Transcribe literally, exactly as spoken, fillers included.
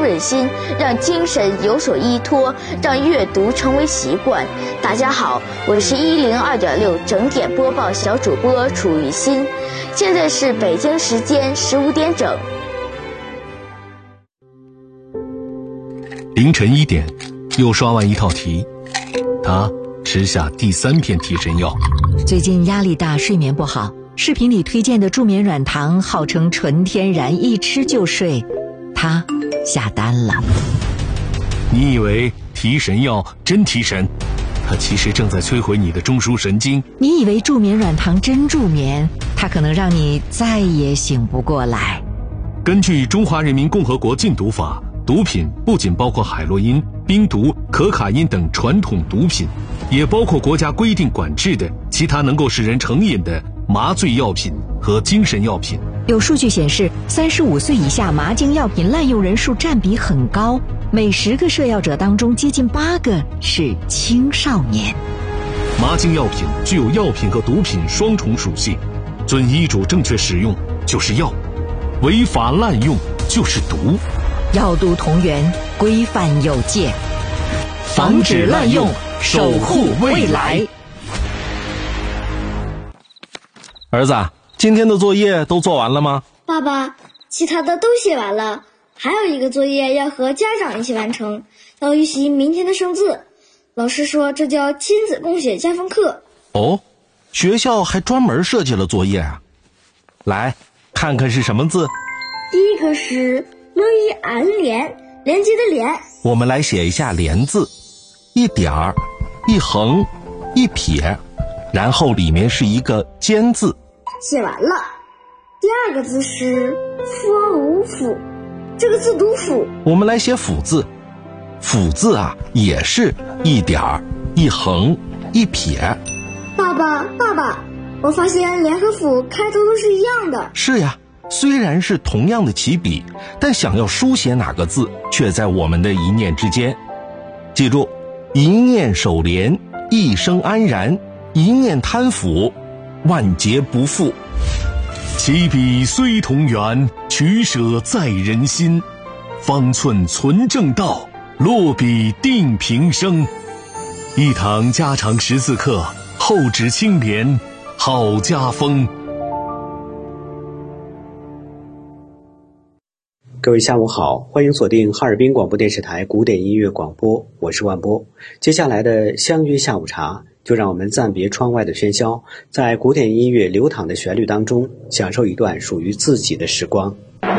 润心，让精神有所依托，让阅读成为习惯。大家好，我是一零二点六整点播报小主播楚雨欣，现在是北京时间十五点整。 凌晨一点，又刷完一套题，他吃下第三片提神药。 最近压力大，睡眠不好，视频里推荐的助眠软糖号称纯天然，一吃就睡，他下单了。 你以为提神药真提神，它其实正在摧毁你的中枢神经。 你以为助眠软糖真助眠，它可能让你再也醒不过来。 根据《中华人民共和国禁毒法》，毒品不仅包括海洛因、冰毒、可卡因等传统毒品，也包括国家规定管制的其他能够使人成瘾的麻醉药品和精神药品。 有数据显示，三十五岁以下麻精药品滥用人数占比很高，每十个涉药者当中接近八个是青少年。 麻精药品具有药品和毒品双重属性，遵医嘱正确使用就是药，违法滥用就是毒。 药毒同源，规范有界，防止滥用，守护未来。 儿子，今天的作业都做完了吗？ 爸爸，其他的都写完了，还有一个作业要和家长一起完成，要预习明天的生字。老师说这叫亲子共写加分课。 哦，学校还专门设计了作业啊。来，看看是什么字。 第一个是了一安连，连接的连。 我们来写一下连字，一点儿，一横，一撇，然后里面是一个尖字。 写完了。第二个字是佛无辅，这个字读辅。 我们来写辅字，辅字啊也是一点儿，一横，一撇。 爸爸爸爸，我发现连和辅开头都是一样的。 是呀，虽然是同样的起笔，但想要书写哪个字却在我们的一念之间。记住，一念守廉，一生安然，一念贪腐，万劫不复。 起笔虽同源，取舍在人心。方寸存正道，落笔定平生。一堂家常识字课，厚植清廉，好家风。 各位下午好，欢迎锁定哈尔滨广播电视台古典音乐广播，我是万波。接下来的相约下午茶，就让我们暂别窗外的喧嚣，在古典音乐流淌的旋律当中，享受一段属于自己的时光。